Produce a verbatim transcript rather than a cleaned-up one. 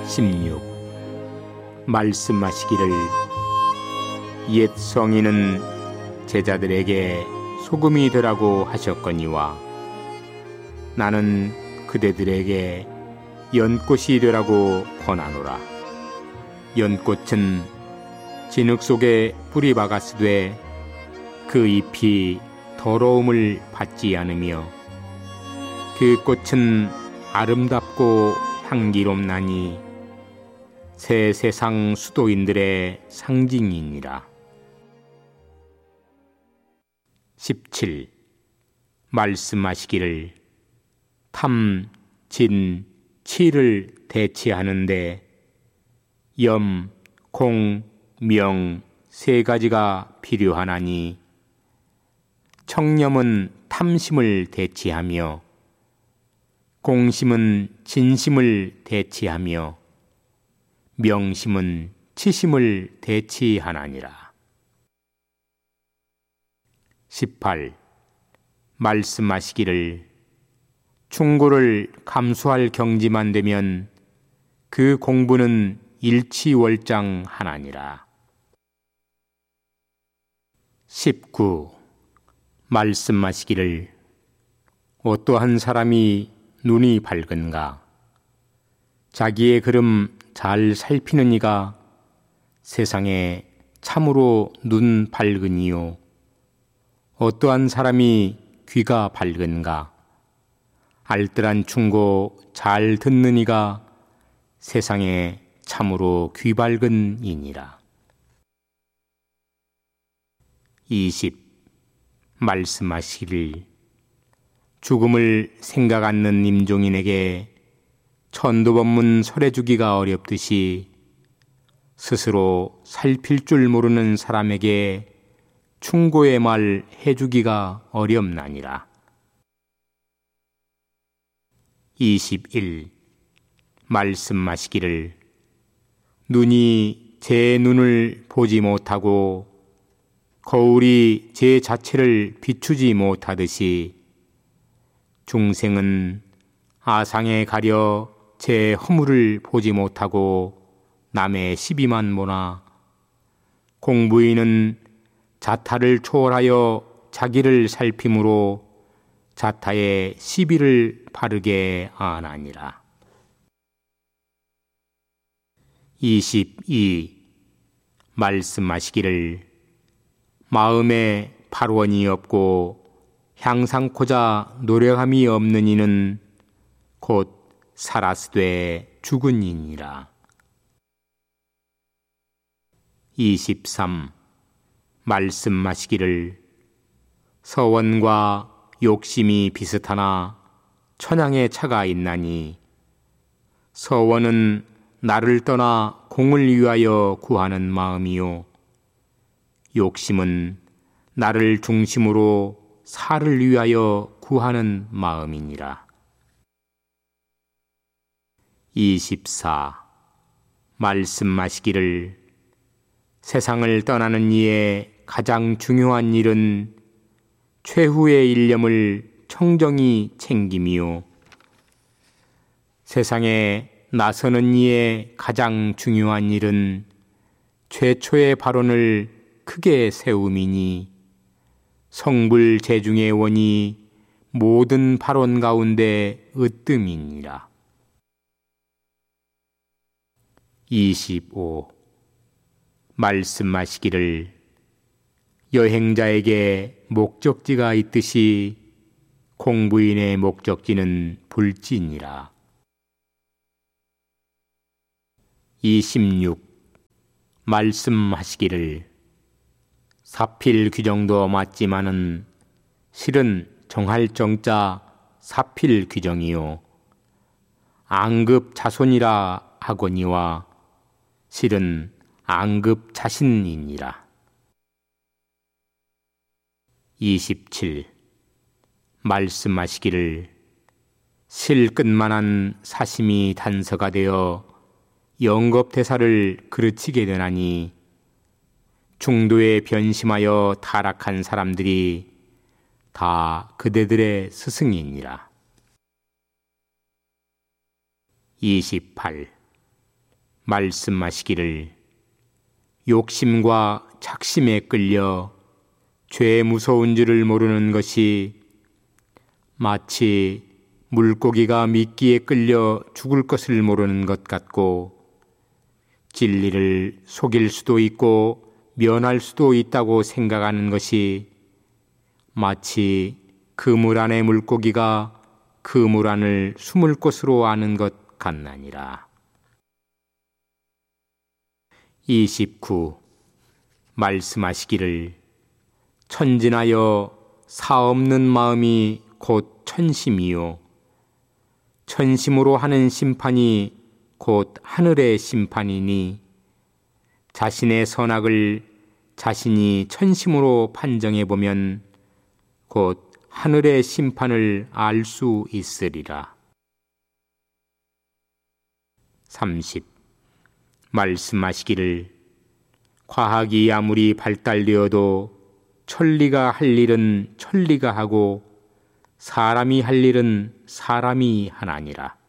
십육. 말씀하시기를 옛 성인은 제자들에게 소금이 되라고 하셨거니와 나는 그대들에게 연꽃이 되라고 권하노라. 연꽃은 진흙 속에 뿌리 박았으되 그 잎이 더러움을 받지 않으며 그 꽃은 아름답고 향기롭나니 새 세상 수도인들의 상징이니라. 십칠. 말씀하시기를 탐, 진, 치를 대치하는데 염, 공, 명 세 가지가 필요하나니 청렴은 탐심을 대치하며 공심은 진심을 대치하며 명심은 치심을 대치하나니라. 십팔. 말씀하시기를 충고를 감수할 경지만 되면 그 공부는 일치월장하나니라. 십구. 말씀하시기를 어떠한 사람이 눈이 밝은가? 자기의 걸음 잘 살피는 이가 세상에 참으로 눈 밝으니요. 어떠한 사람이 귀가 밝은가? 알뜰한 충고 잘 듣는 이가 세상에 참으로 귀 밝은 이니라. 이십. 말씀하시기를 죽음을 생각 않는 임종인에게 천도법문 설해주기가 어렵듯이 스스로 살필 줄 모르는 사람에게 충고의 말 해주기가 어렵나니라. 이십일. 말씀하시기를 눈이 제 눈을 보지 못하고 거울이 제 자체를 비추지 못하듯이 중생은 아상에 가려 제 허물을 보지 못하고 남의 시비만 보나 공부인은 자타를 초월하여 자기를 살핌으로 자타의 시비를 바르게 아나니라. 이십이. 말씀하시기를 마음에 발원이 없고 향상코자 노력함이 없는 이는 곧 살았으되 죽은 이니라. 이십삼. 말씀하시기를 서원과 욕심이 비슷하나 천양의 차가 있나니 서원은 나를 떠나 공을 위하여 구하는 마음이요 욕심은 나를 중심으로 사를 위하여 구하는 마음이니라. 이십사. 말씀하시기를 세상을 떠나는 이의 가장 중요한 일은 최후의 일념을 청정히 챙김이요 세상에 나서는 이의 가장 중요한 일은 최초의 발언을 크게 세움이니 성불 재중의 원이 모든 발언 가운데 으뜸이니라. 이십오. 말씀하시기를 여행자에게 목적지가 있듯이 공부인의 목적지는 불지니라. 이십육. 말씀하시기를 사필 규정도 맞지만은 실은 정할 정자 사필 규정이요 앙급 자손이라 하거니와 실은 앙급 자신이니라. 이십칠. 말씀하시기를 실 끝만한 사심이 단서가 되어 영겁대사를 그르치게 되나니 중도에 변심하여 타락한 사람들이 다 그대들의 스승이니라. 이십팔. 말씀하시기를 욕심과 착심에 끌려 죄 무서운 줄을 모르는 것이 마치 물고기가 미끼에 끌려 죽을 것을 모르는 것 같고 진리를 속일 수도 있고 면할 수도 있다고 생각하는 것이 마치 그물 안의 물고기가 그물 안을 숨을 곳으로 아는 것 같나니라. 이십구. 말씀하시기를 천진하여 사없는 마음이 곧 천심이요 천심으로 하는 심판이 곧 하늘의 심판이니 자신의 선악을 자신이 천심으로 판정해 보면 곧 하늘의 심판을 알 수 있으리라. 삼십. 말씀하시기를 과학이 아무리 발달되어도 천리가 할 일은 천리가 하고 사람이 할 일은 사람이 하나니라.